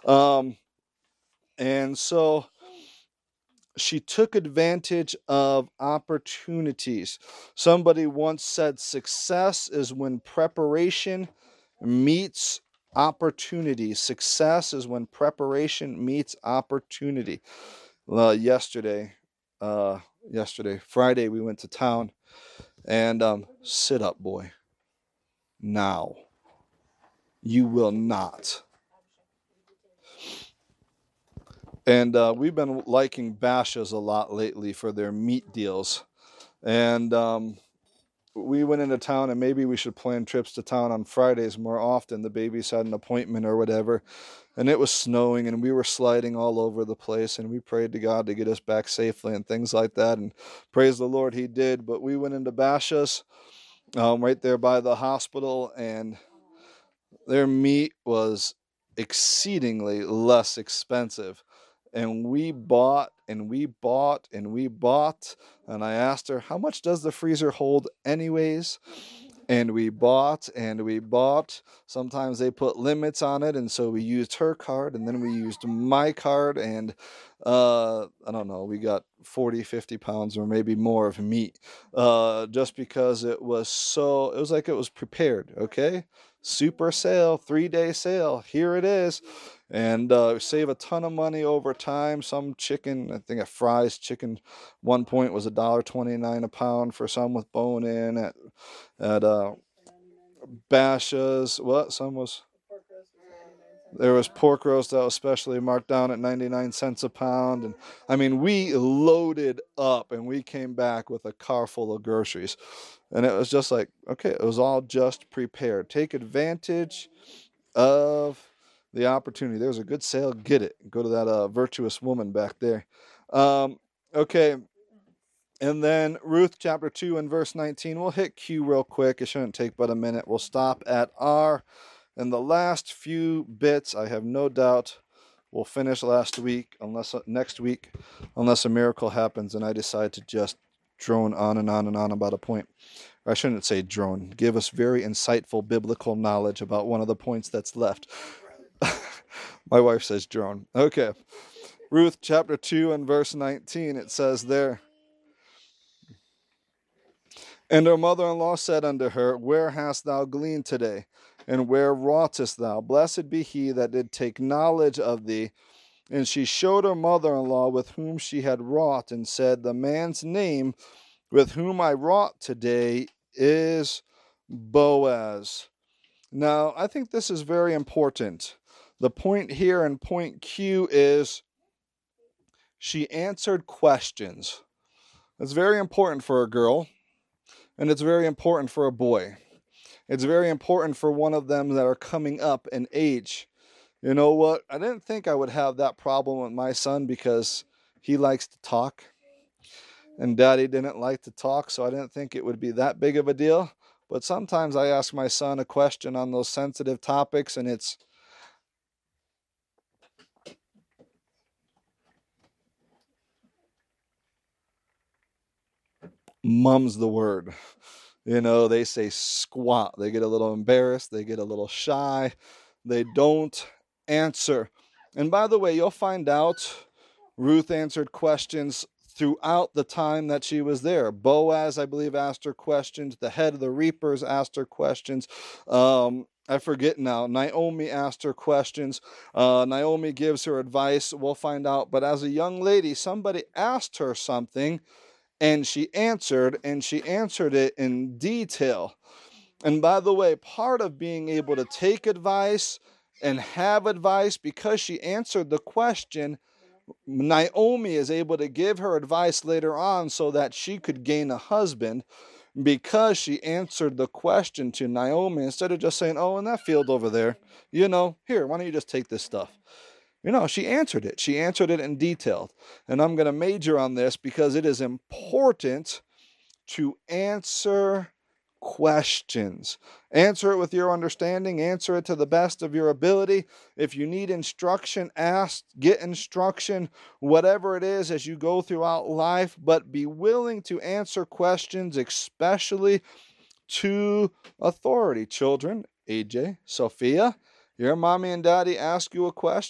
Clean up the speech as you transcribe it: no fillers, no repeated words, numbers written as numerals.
And so she took advantage of opportunities. Somebody once said success is when preparation meets opportunity. Success is when preparation meets opportunity. Yesterday, Friday, we went to town, and sit up, boy. Now, you will not. And we've been liking Bashas' a lot lately for their meat deals. And we went into town, and maybe we should plan trips to town on Fridays more often. The babies had an appointment or whatever, and it was snowing, and we were sliding all over the place, and we prayed to God to get us back safely and things like that, and praise the Lord, he did. But we went into Bashas', right there by the hospital, and their meat was exceedingly less expensive. And we bought and we bought and we bought. And I asked her, how much does the freezer hold anyways? And we bought and we bought. Sometimes they put limits on it. And so we used her card, and then we used my card. And I don't know, we got 40, 50 pounds or maybe more of meat, just because it was like it was prepared. Okay. Super sale, 3-day sale. Here it is. And save a ton of money over time. Some chicken, I think a Fry's chicken, one point was $1.29 a pound for some with bone in at Bashas'. What? Some was. There was pork roast that was specially marked down at 99 cents a pound. And I mean, we loaded up, and we came back with a car full of groceries. And it was just like, okay, it was all just prepared. Take advantage of the opportunity. There's a good sale. Get it. Go to that virtuous woman back there. Okay. And then Ruth chapter 2 and verse 19. We'll hit Q real quick. It shouldn't take but a minute. We'll stop at R. And the last few bits, I have no doubt, we'll finish next week, unless a miracle happens and I decide to just drone on and on and on about a point. Or I shouldn't say drone. Give us very insightful biblical knowledge about one of the points that's left. My wife says drone. Okay. Ruth chapter 2 and verse 19, it says there, and her mother-in-law said unto her, where hast thou gleaned today? And where wroughtest thou? Blessed be he that did take knowledge of thee. And she showed her mother-in-law with whom she had wrought, and said, the man's name with whom I wrought today is Boaz. Now, I think this is very important. The point here in point Q is she answered questions. It's very important for a girl, and it's very important for a boy. It's very important for one of them that are coming up in age. You know what? I didn't think I would have that problem with my son because he likes to talk, and Daddy didn't like to talk, so I didn't think it would be that big of a deal. But sometimes I ask my son a question on those sensitive topics, and it's, mum's the word. You know, they say squat. They get a little embarrassed. They get a little shy. They don't answer. And by the way, you'll find out Ruth answered questions throughout the time that she was there. Boaz, I believe, asked her questions. The head of the reapers asked her questions. I forget now. Naomi asked her questions. Naomi gives her advice. We'll find out. But as a young lady, somebody asked her something, and she answered it in detail. And by the way, part of being able to take advice and have advice, because she answered the question, Naomi is able to give her advice later on so that she could gain a husband, because she answered the question to Naomi instead of just saying, oh, in that field over there, here, why don't you just take this stuff? She answered it. She answered it in detail. And I'm going to major on this because it is important to answer questions. Answer it with your understanding. Answer it to the best of your ability. If you need instruction, ask, get instruction, whatever it is as you go throughout life, but be willing to answer questions, especially to authority. Children, AJ, Sophia, your mommy and daddy ask you a question.